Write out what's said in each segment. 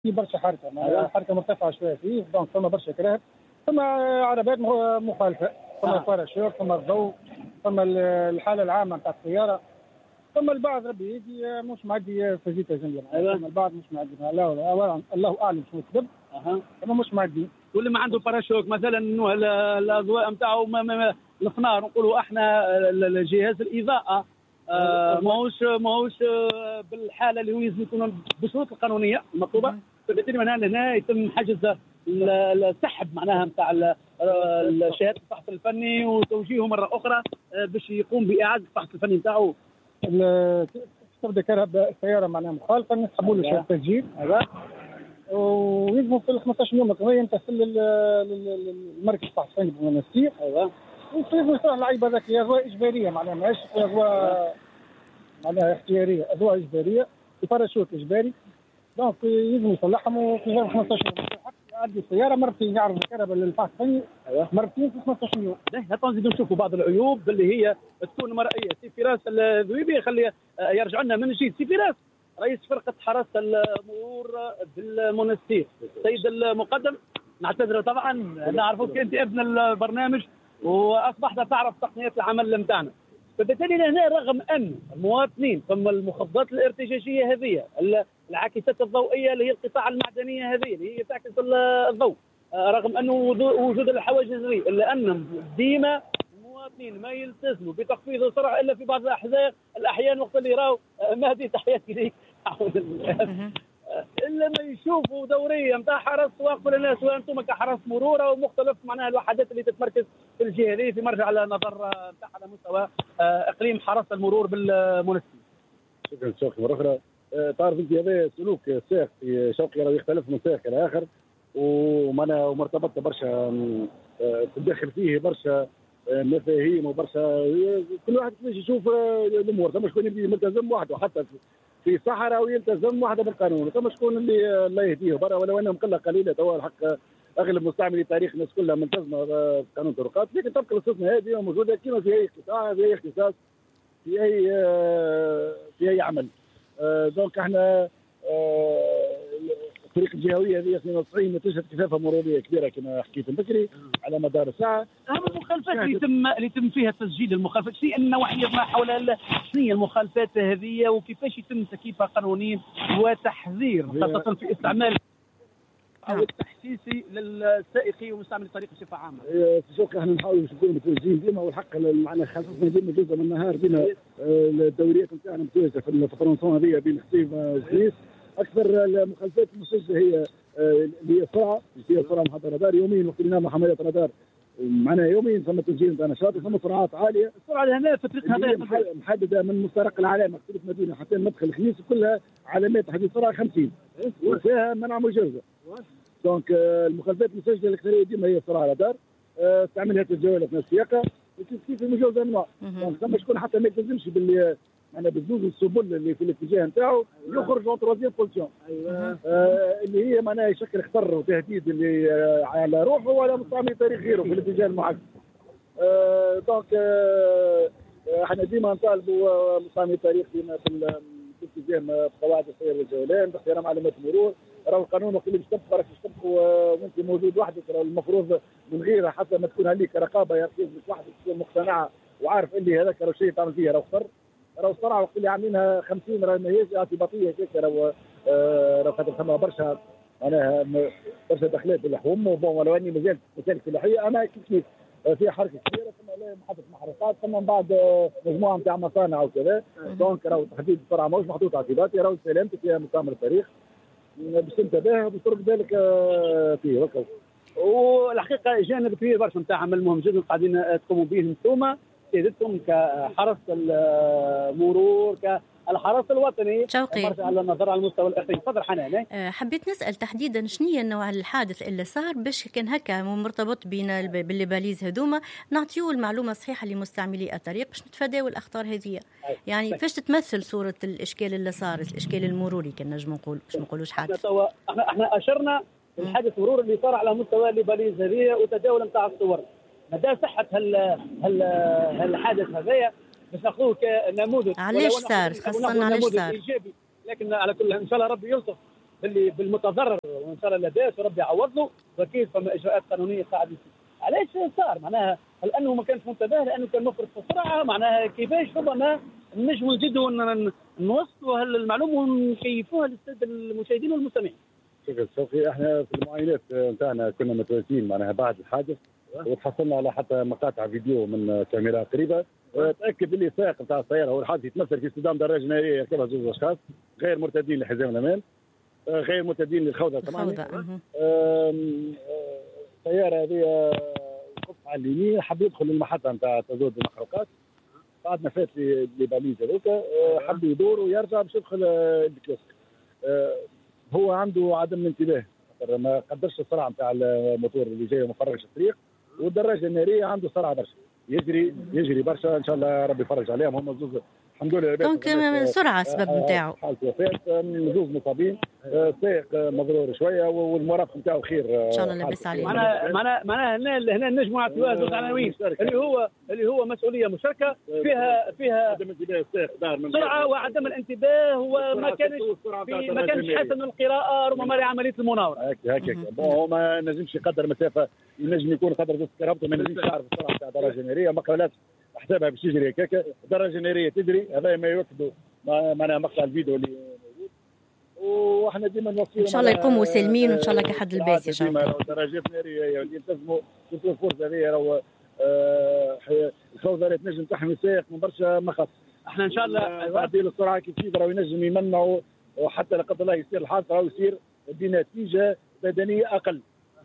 في برشا حركه حركه مرتفعه شويه فيه، دونك ثم برشا كراهب، ثم عربات مخالفه، ثم الباراشوت، ثم الضوء، ثم الحاله العامه نتاع السياره، ثم البعض ربي يجي مش معدي فيزيتا جمله، ثم البعض مش معدي، الله اعلم شنو السبب، ثم مش معدي. واللي ما عنده باراشوت مثلا انه الاضواء نتاعو الفنار نقولوا احنا جهاز الاضاءه ماهوش بالحاله اللي هو لازم يكون بالشروط القانونيه المطلوبه، فبالتالي من هنا يتم حجز السحب معناها نتاع شهاده الفحص الفني وتوجيهه مره اخرى باش يقوم باعاده الفحص الفني نتاعو. تبدا كرهب السياره معناها مخالفه، نسحبوا له شهاده تسجيل ويلزموا في 15 يوم قضيه ترسل للمركز الفحص الفني بالمنستير. ولازم يصير العيب هذاك اضواء اجباريه معناها ماهيش اضواء معناها اختياريه، اضواء اجباريه، الباراشوت اجباري، دونك يلزم يصلحهم وفي غير 15 يوم. يعدي السياره مرتين يعرض الكهرباء للفحص الفني مرتين في 15 يوم. نزيدو نشوفوا بعض العيوب اللي هي تكون مرئيه. سي فراس الذويبي خلي يرجع لنا من جديد. سي فراس رئيس فرقه حراسه المرور بالمنستير، السيد المقدم نعتذر طبعا نعرفوك انت ابن البرنامج واصبحت تعرف تقنيات العمل نتاعنا، فبالتالي هنا رغم ان المواطنين ثم المخططات الارتجاجيه هذه، العاكسات الضوئيه اللي هي القطاع المعدنيه هذه اللي هي تعكس الضوء، رغم انه وجود الحواجز هذه، الا ان ديما المواطنين ما يلتزموا بتخفيض السرعه الا في بعض الاحيان وقت اللي يراو مهدي تحياتي ليك الا ما يشوفوا دوريه نتاع حرس واقف للناس، وانتم كحرس مرور ومختلف معناها الوحدات اللي تتمركز في الجهه هذه في مرجع على نظر نتاع على مستوى اقليم حرس المرور بالمنستير. شكرا مره اخرى. تعرف انت هذا سلوك السائق في شوقي راه يختلف من سائق الى اخر، ومعناها ومرتبط برشا تدخل فيه برشا مفاهيم وبرشا كل واحد كيفاش يشوف الامور. ثم شكون يبدي ملتزم وحده حتى في صحراء ويلتزم وحده بالقانون، ثم شكون اللي الله يهديه برا، ولو انهم قله قليله توا الحق اغلب مستعملي الطريق الناس كلها ملتزمه بقانون الطرقات، لكن تبقى الاستثناء هذه موجوده كما في اي قطاع، في اي اختصاص، في اي عمل. دونك احنا الطريق الجهويه هذه 92 تشهد كثافه مروريه كبيره كما حكيت بكري على مدار الساعه. اهم المخالفات اللي يتم فيها تسجيل المخالفات، شيء النوعيه ما حول شنو هي المخالفات هذه وكيفاش يتم تكييفها قانونيا وتحذير خاصه في استعمال او التحسيسي للسائقين ومستعملي الطريق بصفه عامه. شوف احنا نحاولوا نكونوا متوجهين ديما، والحق معنا خصصنا ديما جزء من النهار بين الدوريات نتاعنا متواجده في الفرنسون هذه بين حسيب وجنيس. اكثر المخالفات المسجله هي اللي هي السرعه، محطه رادار يوميا وقت اللي نعمل حملات رادار معنا يوميا ثم تسجيل نتاع نشاط، ثم سرعات عاليه. السرعه هنا في الطريق هذا محدده من مسترق العلامه في المدينه حتى مدخل الخميس كلها علامات تحديد سرعه 50 وفيها منع مجرزه. دونك المخالفات المسجله الاكثريه ديما هي السرعه رادار، استعمال الجوال في السياقه، كيف المجوزه ممنوع. دونك ثم شكون حتى ما يلتزمش باللي معنا بالزوز السبل اللي في الاتجاه نتاعو يخرج اون تروازيام بوزيسيون، اللي هي معناها يشكل خطر وتهديد اللي على روحه وعلى مستعمل طريق غيره في الاتجاه المعاكس. دونك احنا ديما نطالبوا مستعمل الطريق ديما في الالتزام بقواعد السير والجولان باحترام علامات المرور. راهو القانون وقت اللي باش تبقى راك تبقى وانت موجود وحدك، راه المفروض من غيرها حتى ما تكون عليك رقابه يركز لك وحدك تكون مقتنعه وعارف اللي هذاك راه شيء تعمل فيه راهو خطر. راهو السرعه وقت اللي عاملينها 50 راه ماهيش اعتباطيه هكاك، راهو خاطر ثم برشا معناها برشا دخلات باللحوم وبون، ولو اني مازال فلاحيه اما كيف فيها حركه كبيره، ثم محطه محرقات، ثم من بعد مجموعه نتاع مصانع وكذا. دونك راهو تحديد السرعه ماهوش محطوط اعتباطي، راهو سلامتك يا مستعمل الطريق باش تنتبه وباش ترد بالك فيه وكذا. والحقيقه جانب كبير برشا نتاع عمل مهم جدا قاعدين تقوموا به انتم سيادتكم كحرس المرور كالحرس الوطني شوقي على النظر على المستوى الاقليمي. تفضل حنان. حبيت نسال تحديدا شنو هي النوع الحادث اللي صار باش كان هكا مرتبط بين بالليباليز هذوما نعطيو المعلومه الصحيحه لمستعملي الطريق باش نتفاداو الاخطار هذه. يعني فاش تتمثل صوره الاشكال اللي صار، الاشكال المروري كان نجم نقول باش ما نقولوش حادث. احنا اشرنا الحادث المرور اللي صار على مستوى الليباليز هذه وتداول نتاع الصور. مدى صحه هالحادث هذايا باش ناخذوه كنموذج. علاش صار؟ خاصة علاش صار؟ ايجابي، لكن على كل ان شاء الله ربي يلطف بالمتضرر، وان شاء الله لاباس وربي يعوض له، واكيد فما اجراءات قانونيه قاعده. علاش صار معناها؟ هل انه ما كانش منتبه لانه كان مفرط في السرعه؟ معناها كيفاش ربما نجموا نزيدوا نوصلوا هالمعلومه ونكيفوها للساده المشاهدين والمستمعين. شكرا صوفي. احنا في المعاينات نتاعنا كنا متواجدين معناها بعد الحادث، وتحصلنا على حتى مقاطع فيديو من كاميرا قريبه تاكد اللي السائق نتاع السياره والحادث يتمثل في اصطدام دراجه ناريه يركبها زوج اشخاص غير مرتدين لحزام الامان، غير مرتدين للخوذه طبعا. السياره هذه قص على اليمين، حب يدخل المحطه نتاع تزود المحروقات، بعد ما فات لي باليز هذوك حب يدور ويرجع باش يدخل الكيوسك. هو عنده عدم الانتباه، ما قدرش السرعه نتاع الموتور اللي جاي وما فرغش الطريق، والدراجه الناريه عنده سرعه برشا، يجري برشا. ان شاء الله ربي يفرج عليهم هم زوز الحمد لله. دونك السرعه السبب نتاعو. حالة وفاه زوز مصابين، السائق مضرور شويه والمرافق نتاعو خير ان شاء الله لاباس عليه. معناها هنا نجموا نعطيوها زوج عناوين اللي هو مسؤوليه مشتركه فيها عدم انتباه السائق سرعه وعدم الانتباه، وما كانش حسن القراءه ربما لعمليه المناوره. هكاك هو ما نجمش يقدر مسافه، ينجم يكون قدر زوج كهربته، ما نجمش يعرف السرعه تاع دراجه ناريه، ما قرالاتش حسابها باش يجري هكاك. الدراجه الناريه تجري، هذا ما يؤكدوا معناها مقطع الفيديو اللي موجود. واحنا ديما نوصيهم ان شاء الله يقوموا سالمين وان شاء الله كحد الباس ان شاء الله. الدراجات الناريه يلتزموا الفرصه هذه، راهو الخوذه اللي تنجم تحمي السائق من برشا مخاطر. احنا ان شاء الله تعديل السرعه كيف راهو ينجم يمنعوا، وحتى لا قدر الله يصير الحادث راهو يصير بنتيجه بدنيه اقل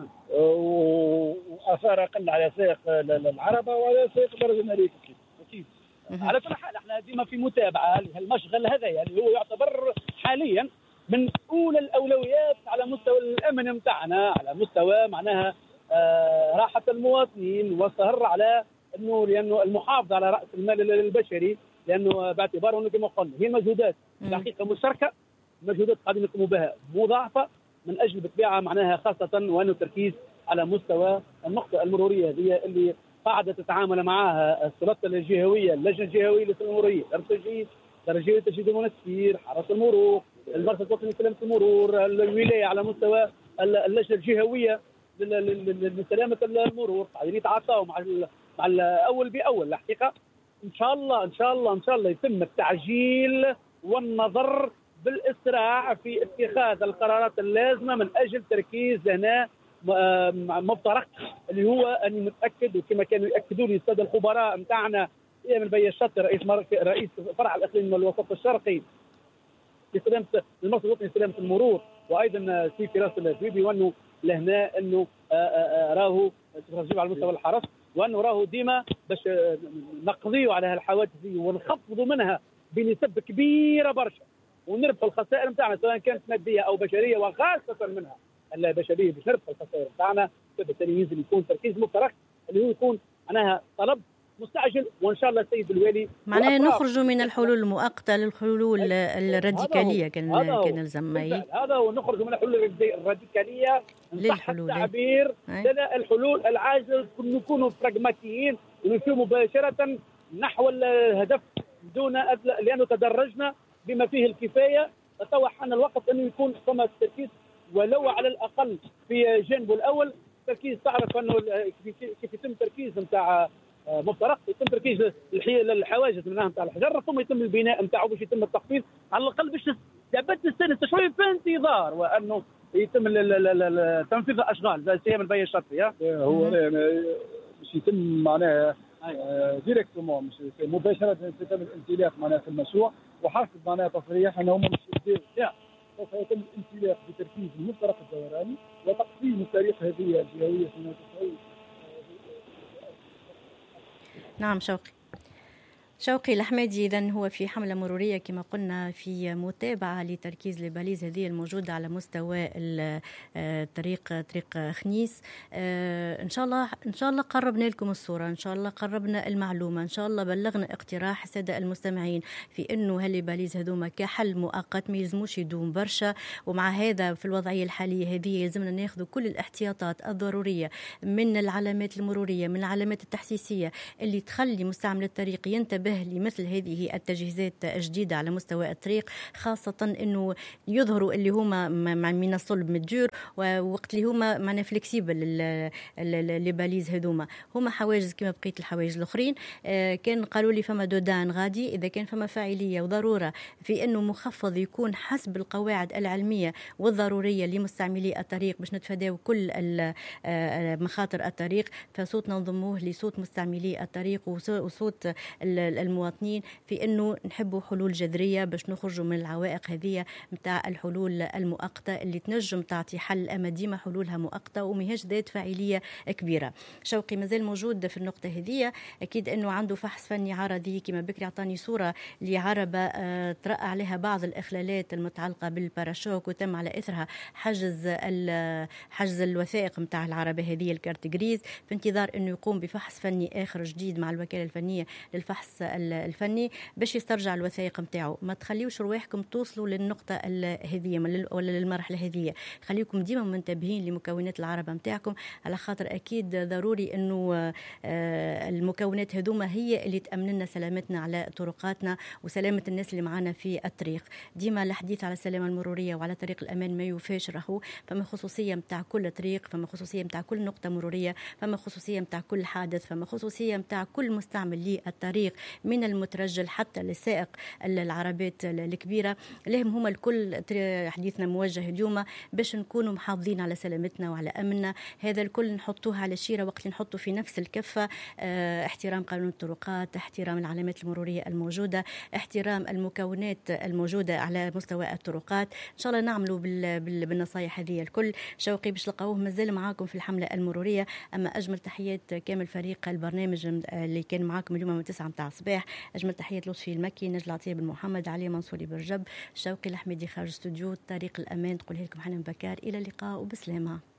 واثار اقل على سائق العربه وعلى سائق الدراجه الناريه اكيد. على كل حال احنا ديما في متابعه لهالمشغل هذا، يعني هو يعتبر حاليا من اولى الاولويات على مستوى الامن نتاعنا، على مستوى معناها راحه المواطنين، والسهر على لانه المحافظه على راس المال البشري، لانه باعتباره انه كما قلنا هي مجهودات الحقيقه مشتركه، مجهودات قاعدين نقوموا بها مضاعفه من اجل بالطبيعه معناها، خاصه وانه التركيز على مستوى النقطه المروريه هذه اللي قاعده تتعامل معها السلطه الجهويه، اللجنه الجهويه للمروريه، درجيه تجديد المنسير، حرس المرور، المركز الوطني لسلامه المرور، الولايه على مستوى اللجنه الجهويه لسلامه المرور، قاعدين يتعاطوا مع الاول باول. الحقيقه ان شاء الله يتم التعجيل والنظر بالاسراع في اتخاذ القرارات اللازمه من اجل تركيز هنا مفترق، اللي هو اني متاكد، وكما كانوا ياكدوا لي الساده الخبراء نتاعنا من بي الشطر رئيس فرع الاقليم والوسط الشرقي لسلامه المركز الوطني لسلامه المرور، وايضا سي فراس الدويبي، وانه لهنا انه راهو ترجيع على مستوى الحرس، وانه راهو ديما باش نقضيوا على هالحوادث دي ونخفضوا منها بنسب كبيره برشا، ونربحوا الخسائر نتاعنا سواء كانت ماديه او بشريه، وخاصه منها البشريه باش نربحوا الخسائر نتاعنا. فبالتالي ينزل يكون تركيز مفترق، اللي هو يكون معناها طلب مستعجل، وان شاء الله السيد الوالي معناها نخرجوا من الحلول المؤقته للحلول الراديكاليه كان نلزم هذا، ونخرجوا من الحلول الراديكاليه للحلول التعبير لنا الحلول العاجله، نكونوا براغماتيين ونمشوا مباشره نحو الهدف دون لانه تدرجنا بما فيه الكفايه. تطوع حان الوقت انه يكون ثم التركيز ولو على الاقل في جانبه الاول تركيز. تعرف انه كيف يتم تركيز نتاع مفترق، يتم تركيز الحواجز منها نتاع الحجر، ثم يتم البناء نتاعه باش يتم التخفيض على الاقل باش تعبت السنه شويه في انتظار وانه يتم تنفيذ الاشغال زي سيام البي الشرطي. هو باش يتم معناها ديريكتومون مش مباشره يتم الانطلاق معناها في المشروع، وحسب معناها تصريح انه هم مش يبداو سوف يتم الانطلاق بتركيز المفترق الدوراني وتقسيم التاريخ هذه الجهويه في نعم. شوقي الأحمدي إذن هو في حملة مرورية كما قلنا في متابعة لتركيز الباليز هذه الموجودة على مستوى طريق خنيس. إن شاء الله قربنا لكم الصورة، إن شاء الله قربنا المعلومة، إن شاء الله بلغنا اقتراح السادة المستمعين في إنه هالباليز هذوما كحل مؤقت ما يلزموش يدوم برشا، ومع هذا في الوضعية الحالية هذه يلزمنا ناخذ كل الاحتياطات الضرورية من العلامات المرورية، من العلامات التحسيسية اللي تخلي مستعمل الطريق ينتبه الانتباه لمثل هذه التجهيزات الجديدة على مستوى الطريق، خاصة أنه يظهروا اللي هما من الصلب مدجور، ووقت اللي هما معنا فلكسيبل لي باليز هذوما هما حواجز كما بقية الحواجز الأخرين. كان قالوا لي فما دودان غادي إذا كان فما فاعلية وضرورة في أنه مخفض يكون حسب القواعد العلمية والضرورية لمستعملي الطريق باش نتفاداو كل مخاطر الطريق، فصوتنا نضموه لصوت مستعملي الطريق وصوت المواطنين في أنه نحبوا حلول جذرية باش نخرجوا من العوائق هذه متاع الحلول المؤقتة اللي تنجم تعطي حل، أما ديما حلولها مؤقتة ومهاش ذات فاعلية كبيرة. شوقي مازال موجود في النقطة هذه، أكيد أنه عنده فحص فني عرضي كما بكري عطاني صورة لعربة ترأى عليها بعض الإخلالات المتعلقة بالباراشوك وتم على إثرها حجز الوثائق متاع العربة هذه الكارت جريز، في انتظار أنه يقوم بفحص فني آخر جديد مع الوكالة الفنية للفحص الفني باش يسترجع الوثائق متاعه. ما تخليوش رواحكم توصلوا للنقطة هذه ولا للمرحلة هذه، خليكم ديما منتبهين لمكونات العربة متاعكم، على خاطر أكيد ضروري أنه المكونات هذوما هي اللي تأمن لنا سلامتنا على طرقاتنا وسلامة الناس اللي معانا في الطريق. ديما الحديث على السلامة المرورية وعلى طريق الأمان ما يوفاش راهو، فما خصوصية متاع كل طريق، فما خصوصية متاع كل نقطة مرورية، فما خصوصية متاع كل حادث، فما خصوصية متاع كل مستعمل للطريق من المترجل حتى للسائق العربات الكبيرة. لهم هما الكل حديثنا موجه اليوم باش نكونوا محافظين على سلامتنا وعلى أمننا. هذا الكل نحطوه على الشيرة وقت نحطه في نفس الكفة، احترام قانون الطرقات، احترام العلامات المرورية الموجودة، احترام المكونات الموجودة على مستوى الطرقات. إن شاء الله نعملوا بالنصايح هذه الكل. شوقي باش تلقاوه مازال معاكم في الحملة المرورية. أما أجمل تحيات كامل فريق البرنامج اللي كان معاكم اليوم من 9 متاع الصباح. أجمل تحيات لطفي المكي، نجل عطية بن محمد، علي منصوري برجب، شوقي الحميدي خارج استوديو، طريق الأمان تقولها لكم حنان بكار. إلى اللقاء وبسلامة.